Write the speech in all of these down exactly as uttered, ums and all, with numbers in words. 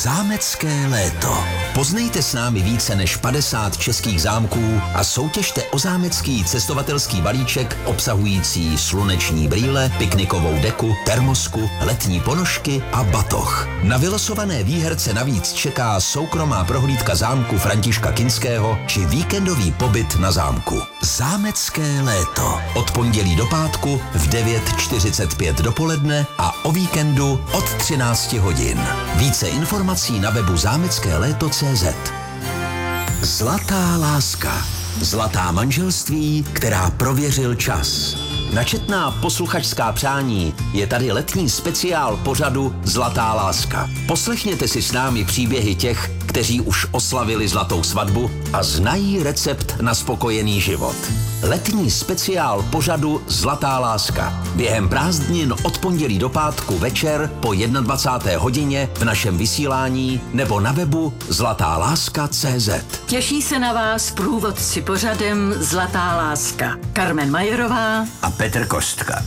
Zámecké léto. Poznejte s námi více než padesát českých zámků a soutěžte o zámecký cestovatelský balíček obsahující sluneční brýle, piknikovou deku, termosku, letní ponožky a batoh. Na vylosované výherce navíc čeká soukromá prohlídka zámku Františka Kinského či víkendový pobyt na zámku. Zámecké léto. Od pondělí do pátku v devět čtyřicet pět dopoledne a o víkendu od třináct hodin. Více informací na webu zámecké léto tečka cé zet. Zlatá láska. Zlatá manželství, která prověřil čas. Načetná posluchačská přání je tady letní speciál pořadu Zlatá láska. Poslechněte si s námi příběhy těch, kteří už oslavili zlatou svatbu a znají recept na spokojený život. Letní speciál pořadu Zlatá láska. Během prázdnin od pondělí do pátku večer po dvacáté jedné hodině v našem vysílání nebo na webu zlatá láska tečka cé zet. Těší se na vás průvodci pořadem Zlatá láska. Karmen Majerová a Petr Kostka.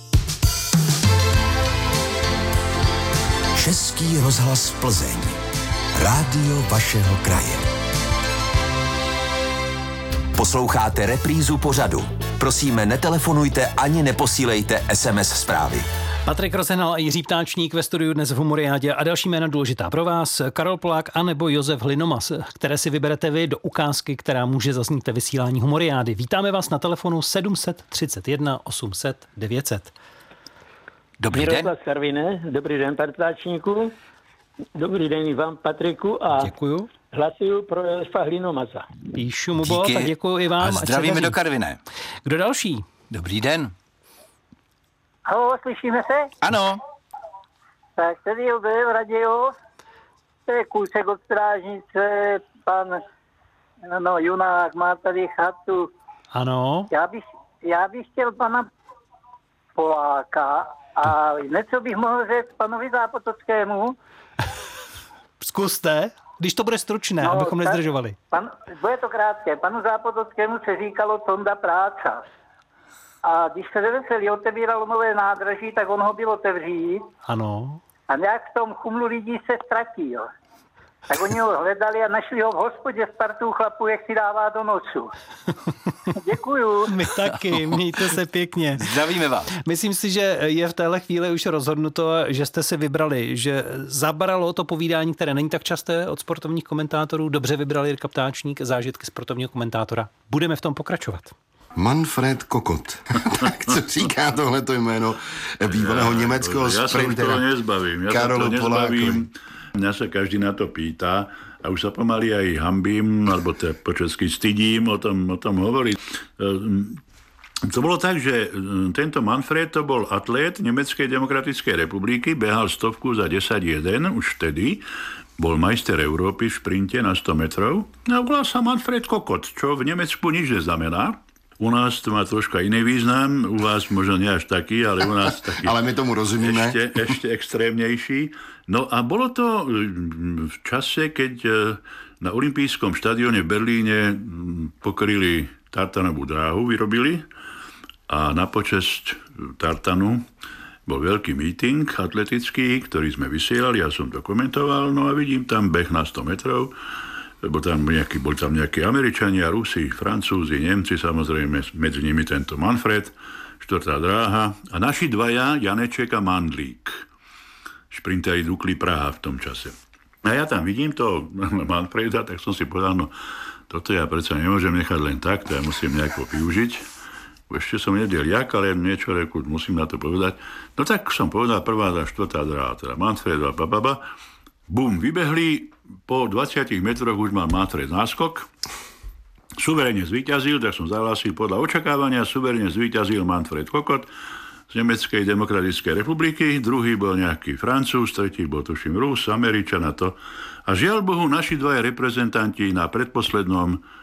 Český rozhlas Plzeň. Rádio vašeho kraje. Posloucháte reprízu pořadu. Prosíme, netelefonujte ani neposílejte es em es zprávy. Patrik Rozehnal a Jiří Ptáčník ve studiu dnes v Humoriádě a další jména důležitá pro vás. Karol Polák a nebo Josef Hlinomas, které si vyberete vy do ukázky, která může zaznít ve vysílání Humoriády. Vítáme vás na telefonu sedm set třicet jedna osm set devět set. Dobrý den. Miroslav Karviné, dobrý den, pane Ptáčníku. Dobrý den i vám, Patriku. A děkuju. Hlasuju pro Josefa Hlinomasa. Píšu mu bod a děkuji i vám. A zdravíme do Karviné. Kdo další? Dobrý den. Halo, slyšíme se? Ano. Tak tady je v radio, to je Kůsek od strážnice, pan no, Junák má tady chatu. Ano. Já bych, já bych chtěl pana Poláka a něco bych mohl říct panovi Zápotockému. Zkuste, když to bude stručné, no, abychom nezdržovali. Pan, bude to krátké. Panu Zápotockému se říkalo Tonda Práca. A když se ve Veselí otevíralo nové nádraží, tak on ho byl otevřít. Ano. A nějak v tom chumlu lidí se ztratil. Tak oni ho hledali a našli ho v hospodě s partou chlapů, jak si dává do nosu. Děkuju. My taky, mějte se pěkně. Zdravíme vás. Myslím si, že je v téhle chvíli už rozhodnuto, že jste si vybrali, že zabralo to povídání, které není tak časté od sportovních komentátorů. Dobře vybrali Jirka Ptáčník, zážitky sportovního komentátora. Budeme v tom pokračovat. Manfred Kokot. Tak co říká tohleto jméno bývalého německého ja sprintera? Ja sa to nezbavím. Ja Karolu sa to nezbavím. Mňa sa každý na to pýta a už sa pomaly aj hambím, alebo to po česky stydím o tom, o tom hovoriť. To bolo tak, že tento Manfred to bol atlét Nemeckej demokratickej republiky, behal stovku za desať jeden, už vtedy. Bol majster Európy v šprinte na sto metrov. A volá sa Manfred Kokot, čo v Nemecku nič neznamená. U nás to má troška iný význam, u vás možno nie až taký, ale u nás taký... ale my tomu rozumíme. Ešte, ešte extrémnejší. No a bolo to v čase, keď na olympijskom štadióne v Berlíne pokryli tartanovú dráhu, vyrobili a na počesť tartanu bol veľký meeting atletický, ktorý sme vysielali, ja som to komentoval, no a vidím tam beh na sto metrov, lebo tam nejaký, boli tam nejakí Američania, Rusi, Francúzi, Nemci, samozrejme medzi nimi tento Manfred, štvrtá dráha a naši dvaja, Janeček a Mandlík, šprinteri Dukly Praha v tom čase. A ja tam vidím to Manfreda, tak som si povedal, no toto ja predsa nemôžem nechať len tak, to ja musím nejako využiť. Ešte som nevedel jak, ale niečo reku, musím na to povedať. No tak som povedal prvá a štvrtá dráha, teda Manfred a bababa. Bum, vybehli, po dvadsiatich metroch už mal Manfred náskok. Suverene zvíťazil, tak som zahlásil podľa očakávania, suverene zvíťazil Manfred Kokot z Nemeckej demokratickej republiky, druhý bol nejaký Francúz, tretí bol tuším Rus, Američan a to. A žiaľ Bohu, naši dvaja reprezentanti na predposlednom